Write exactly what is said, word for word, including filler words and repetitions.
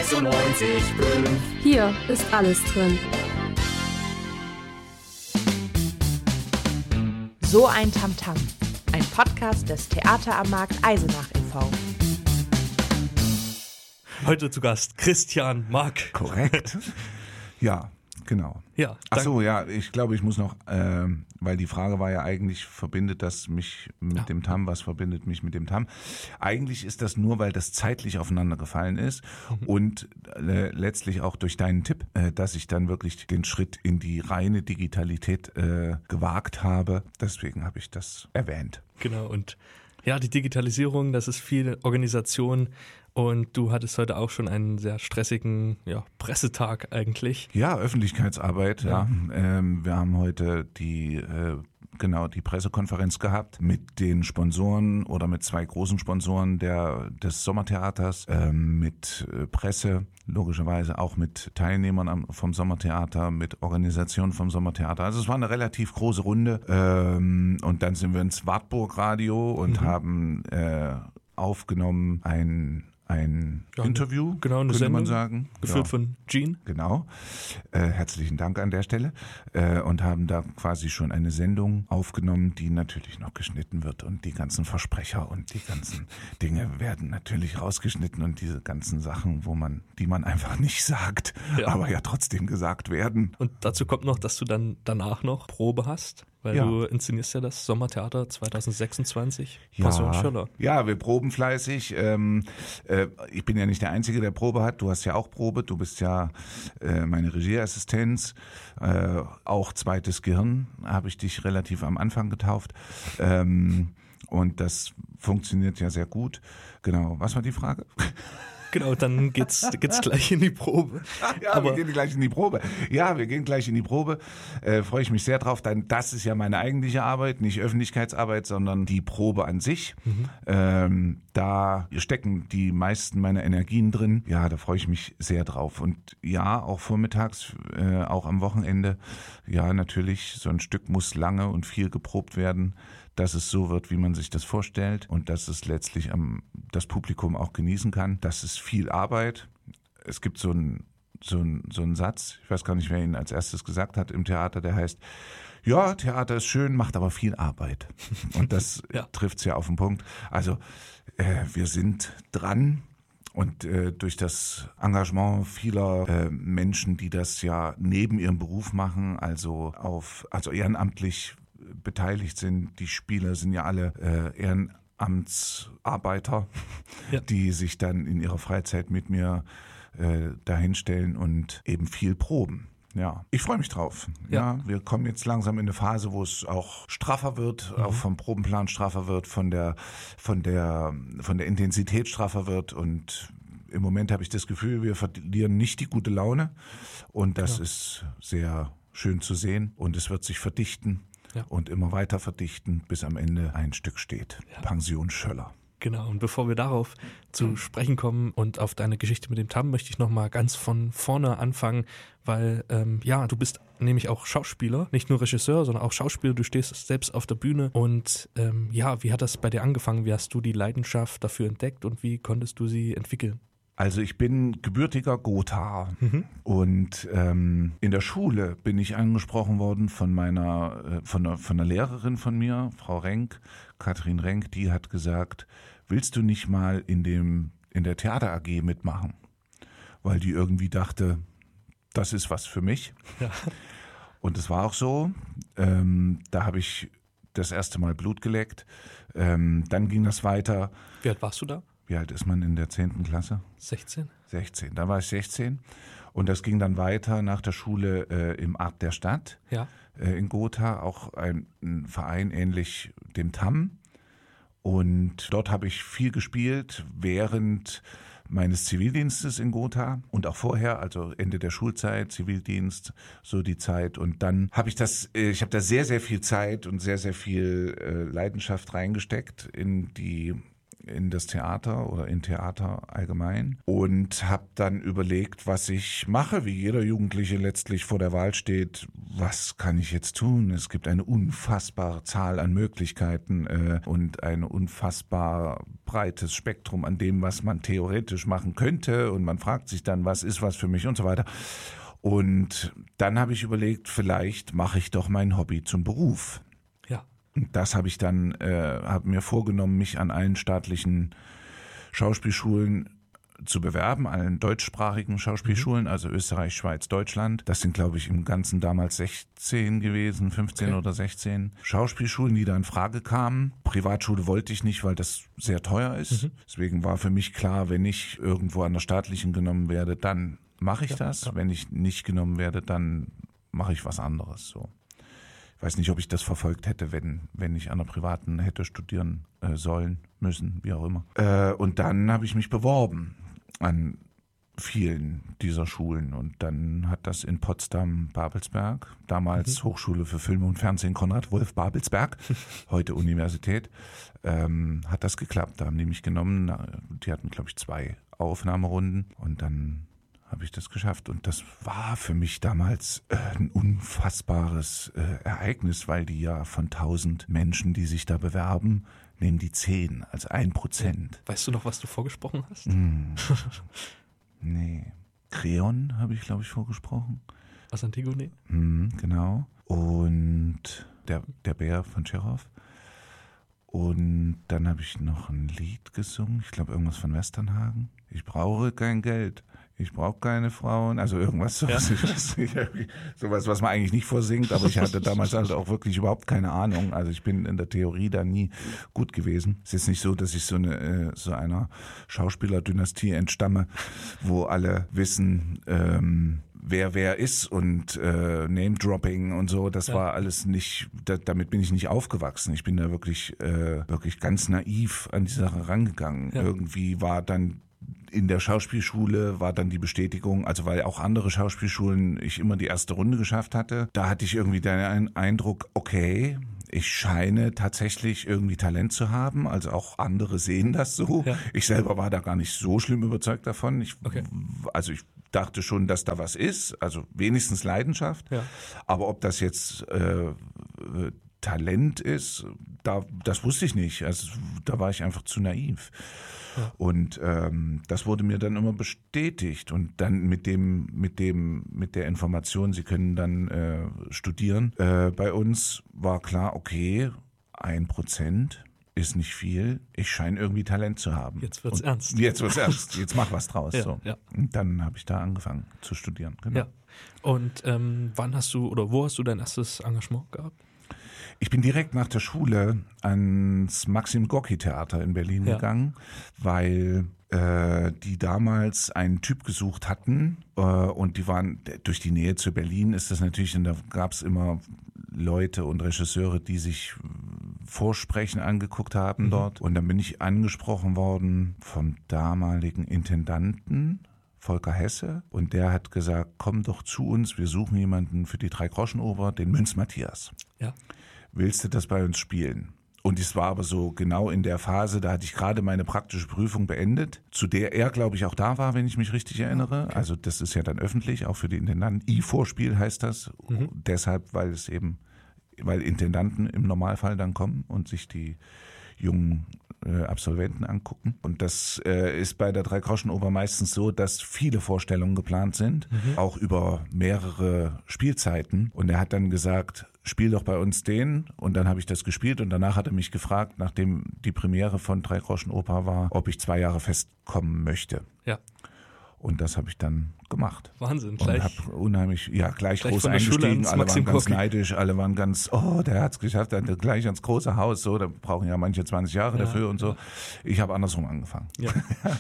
sechsundneunzig Komma fünf. Hier ist alles drin. So ein Tamtam. Ein Podcast des Theater am Markt Eisenach e V Heute zu Gast Christian Mark. Korrekt. Ja, genau. Ja. Ach so, ja, ich glaube, ich muss noch, äh, weil die Frage war ja eigentlich, verbindet das mich mit ja. dem Tam, was verbindet mich mit dem Tam? Eigentlich ist das nur, weil das zeitlich aufeinander gefallen ist mhm. und äh, letztlich auch durch deinen Tipp, äh, dass ich dann wirklich den Schritt in die reine Digitalität äh, gewagt habe. Deswegen habe ich das erwähnt. Genau, und ja, die Digitalisierung, das ist viel Organisation. Und du hattest heute auch schon einen sehr stressigen ja, Pressetag eigentlich. Ja, Öffentlichkeitsarbeit, ja. ja. Ähm, wir haben heute die, äh, genau, die Pressekonferenz gehabt mit den Sponsoren oder mit zwei großen Sponsoren der, des Sommertheaters, ähm, mit äh, Presse, logischerweise auch mit Teilnehmern am, vom Sommertheater, mit Organisationen vom Sommertheater. Also es war eine relativ große Runde. Ähm, und dann sind wir ins Wartburg Radio und mhm. haben äh, aufgenommen ein Ein ja, Interview, genau, eine könnte Sendung, man sagen. Geführt ja. von Gene. Genau. Äh, herzlichen Dank an der Stelle. Äh, und haben da quasi schon eine Sendung aufgenommen, die natürlich noch geschnitten wird. Und die ganzen Versprecher und die ganzen Dinge werden natürlich rausgeschnitten. Und diese ganzen Sachen, wo man, die man einfach nicht sagt, ja. aber ja trotzdem gesagt werden. Und dazu kommt noch, dass du dann danach noch Probe hast. Weil ja. du inszenierst ja das Sommertheater zwanzig sechsundzwanzig, Passion ja. Schöller. Ja, wir proben fleißig. Ähm, äh, ich bin ja nicht der Einzige, der Probe hat. Du hast ja auch Probe. Du bist ja äh, meine Regieassistenz. Äh, auch zweites Gehirn habe ich dich relativ am Anfang getauft. Ähm, und das funktioniert ja sehr gut. Genau. Was war die Frage? Genau, dann geht's, geht's gleich in die Probe. Ja, Aber wir gehen gleich in die Probe. Ja, wir gehen gleich in die Probe. Äh, freue ich mich sehr drauf. Denn das ist ja meine eigentliche Arbeit, nicht Öffentlichkeitsarbeit, sondern die Probe an sich. Mhm. Ähm, da stecken die meisten meiner Energien drin. Ja, da freue ich mich sehr drauf. Und ja, auch vormittags, äh, auch am Wochenende. Ja, natürlich, so ein Stück muss lange und viel geprobt werden, dass es so wird, wie man sich das vorstellt und dass es letztlich am, das Publikum auch genießen kann. Das ist viel Arbeit. Es gibt so einen so ein, so ein Satz, ich weiß gar nicht, wer ihn als erstes gesagt hat im Theater, der heißt, ja, Theater ist schön, macht aber viel Arbeit. Und das ja. trifft es ja auf den Punkt. Also äh, wir sind dran. Und äh, durch das Engagement vieler äh, Menschen, die das ja neben ihrem Beruf machen, also auf, also ehrenamtlich beteiligt sind. Die Spieler sind ja alle äh, Ehrenamtsarbeiter, ja. die sich dann in ihrer Freizeit mit mir äh, dahinstellen und eben viel proben. Ja, ich freue mich drauf. Ja. ja, wir kommen jetzt langsam in eine Phase, wo es auch straffer wird, mhm. auch vom Probenplan straffer wird, von der von der von der Intensität straffer wird und im Moment habe ich das Gefühl, wir verlieren nicht die gute Laune und das ja. ist sehr schön zu sehen und es wird sich verdichten. Ja. Und immer weiter verdichten, bis am Ende ein Stück steht. Ja. Pension Schöller. Genau, und bevor wir darauf zu sprechen kommen und auf deine Geschichte mit dem Tam, möchte ich nochmal ganz von vorne anfangen, weil, ähm, ja, du bist nämlich auch Schauspieler, nicht nur Regisseur, sondern auch Schauspieler, du stehst selbst auf der Bühne und ähm, ja, wie hat das bei dir angefangen? Wie hast du die Leidenschaft dafür entdeckt und wie konntest du sie entwickeln? Also ich bin gebürtiger Gothaer mhm. und ähm, in der Schule bin ich angesprochen worden von meiner, äh, von einer, von einer Lehrerin von mir, Frau Renk, Katrin Renk, die hat gesagt, willst du nicht mal in dem in der Theater A G mitmachen? Weil die irgendwie dachte, das ist was für mich. Ja. Und es war auch so. Ähm, da habe ich das erste Mal Blut geleckt. Ähm, dann ging das weiter. Wie alt warst du da? Wie alt ist man in der zehnten Klasse? sechzehn. sechzehn, da war ich sechzehn. Und das ging dann weiter nach der Schule äh, im Art der Stadt ja. äh, in Gotha, auch ein, ein Verein ähnlich dem Tam. Und dort habe ich viel gespielt während meines Zivildienstes in Gotha und auch vorher, also Ende der Schulzeit, Zivildienst, so die Zeit. Und dann habe ich das, ich habe da sehr, sehr viel Zeit und sehr, sehr viel äh, Leidenschaft reingesteckt in die in das Theater oder in Theater allgemein und habe dann überlegt, was ich mache, wie jeder Jugendliche letztlich vor der Wahl steht. Was kann ich jetzt tun? Es gibt eine unfassbare Zahl an Möglichkeiten äh, und ein unfassbar breites Spektrum an dem, was man theoretisch machen könnte und man fragt sich dann, was ist was für mich und so weiter. Und dann habe ich überlegt, vielleicht mache ich doch mein Hobby zum Beruf. Ja. Und das habe ich dann, äh, habe mir vorgenommen, mich an allen staatlichen Schauspielschulen zu bewerben, allen deutschsprachigen Schauspielschulen, mhm. also Österreich, Schweiz, Deutschland. Das sind, glaube ich, im Ganzen damals sechzehn gewesen, fünfzehn okay. oder sechzehn Schauspielschulen, die da in Frage kamen. Privatschule wollte ich nicht, weil das sehr teuer ist. Mhm. Deswegen war für mich klar, wenn ich irgendwo an der staatlichen genommen werde, dann mache ich ja, das. Ja. Wenn ich nicht genommen werde, dann mache ich was anderes. So. Ich weiß nicht, ob ich das verfolgt hätte, wenn, wenn ich an einer privaten hätte studieren äh, sollen, müssen, wie auch immer. Äh, und dann habe ich mich beworben an vielen dieser Schulen. Und dann hat das in Potsdam Babelsberg, damals mhm. Hochschule für Film und Fernsehen Konrad Wolf Babelsberg, heute Universität, ähm, hat das geklappt. Da haben die mich genommen. Die hatten, glaube ich, zwei Aufnahmerunden und dann habe ich das geschafft. Und das war für mich damals äh, ein unfassbares äh, Ereignis, weil die ja von tausend Menschen, die sich da bewerben, nehmen die zehn, also ein Prozent. Weißt du noch, was du vorgesprochen hast? Mm. Nee. Kreon habe ich, glaube ich, vorgesprochen. Aus Antigone? Mm, genau. Und der, der Bär von Tschechow. Und dann habe ich noch ein Lied gesungen, ich glaube irgendwas von Westernhagen. Ich brauche kein Geld, ich brauche keine Frauen, also irgendwas sowas, ja. ich weiß nicht, sowas, was man eigentlich nicht vorsingt, aber ich hatte damals halt auch wirklich überhaupt keine Ahnung. Also ich bin in der Theorie da nie gut gewesen. Es ist jetzt nicht so, dass ich so eine so einer Schauspielerdynastie entstamme, wo alle wissen, ähm, wer wer ist und äh, Name-Dropping und so, das ja. war alles nicht, da, damit bin ich nicht aufgewachsen. Ich bin da wirklich äh, wirklich ganz naiv an die Sache rangegangen. Ja. Irgendwie war dann in der Schauspielschule war dann die Bestätigung, also weil auch andere Schauspielschulen ich immer die erste Runde geschafft hatte, da hatte ich irgendwie den Eindruck, okay, ich scheine tatsächlich irgendwie Talent zu haben, also auch andere sehen das so. Ja. Ich selber war da gar nicht so schlimm überzeugt davon. Ich, okay. Also ich dachte schon, dass da was ist, also wenigstens Leidenschaft, ja. aber ob das jetzt äh, Talent ist, da, das wusste ich nicht. Also da war ich einfach zu naiv. Ja. Und ähm, das wurde mir dann immer bestätigt. Und dann mit dem, mit dem, mit der Information, Sie können dann äh, studieren. Äh, bei uns war klar, okay, ein Prozent ist nicht viel. Ich scheine irgendwie Talent zu haben. Jetzt wird's Und ernst. Jetzt wird's ernst. Jetzt mach was draus. Ja, so. ja. Und dann habe ich da angefangen zu studieren. Genau. Ja. Und ähm, wann hast du oder wo hast du dein erstes Engagement gehabt? Ich bin direkt nach der Schule ans Maxim-Gorki-Theater in Berlin ja. gegangen, weil äh, die damals einen Typ gesucht hatten äh, und die waren, durch die Nähe zu Berlin ist das natürlich, und da gab es immer Leute und Regisseure, die sich Vorsprechen angeguckt haben mhm. dort. Und dann bin ich angesprochen worden vom damaligen Intendanten, Volker Hesse, und der hat gesagt, komm doch zu uns, wir suchen jemanden für die Drei-Groschen-Oper, den Münz Matthias. Ja. Willst du das bei uns spielen? Und es war aber so genau in der Phase, da hatte ich gerade meine praktische Prüfung beendet, zu der er, glaube ich, auch da war, wenn ich mich richtig erinnere. Okay. Also das ist ja dann öffentlich, auch für die Intendanten. I-Vorspiel heißt das, mhm. deshalb, weil es eben, weil Intendanten im Normalfall dann kommen und sich die jungen äh, Absolventen angucken. Und das äh, ist bei der Drei-Groschen-Oper meistens so, dass viele Vorstellungen geplant sind, mhm. auch über mehrere Spielzeiten. Und er hat dann gesagt, spiel doch bei uns den. Und dann habe ich das gespielt und danach hat er mich gefragt, nachdem die Premiere von Drei-Groschen-Oper war, ob ich zwei Jahre festkommen möchte. Ja. Und das habe ich dann gemacht. Wahnsinn, gleich. Und habe unheimlich, ja, gleich, gleich groß eingestiegen. Alle Maxim waren ganz Gorki. neidisch, alle waren ganz, oh, der hat's geschafft, der hat gleich ans große Haus, so, da brauchen ja manche zwanzig Jahre ja, dafür und so. Ich habe andersrum angefangen. Ja.